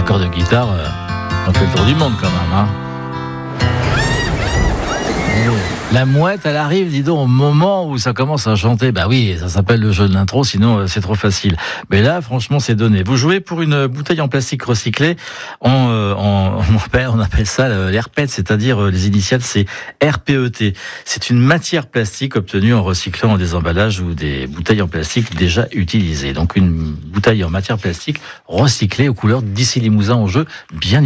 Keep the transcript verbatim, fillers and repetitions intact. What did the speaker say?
accords de guitare, euh, on fait le tour du monde quand même, hein. La mouette, elle arrive, dis donc, au moment où ça commence à chanter. Bah oui, ça s'appelle le jeu de l'intro, sinon euh, c'est trop facile. Mais là, franchement, c'est donné. Vous jouez pour une bouteille en plastique recyclé. On, euh, on, on, appelle, on appelle ça l'R P E T, c'est-à-dire euh, les initiales, c'est R P E T. C'est une matière plastique obtenue en recyclant des emballages ou des bouteilles en plastique déjà utilisées. Donc une bouteille en matière plastique recyclée aux couleurs d'Issy Limousin en jeu, bien